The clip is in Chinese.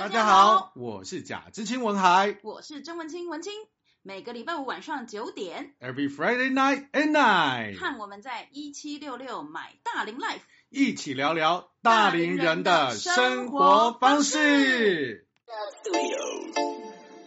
大家好，我是贾知青文海， 我是曾文清文清。每个礼拜五晚上9点 Every Friday night at 9， 和我们在1766买大龄 Life 一起聊聊大龄人的生活方式。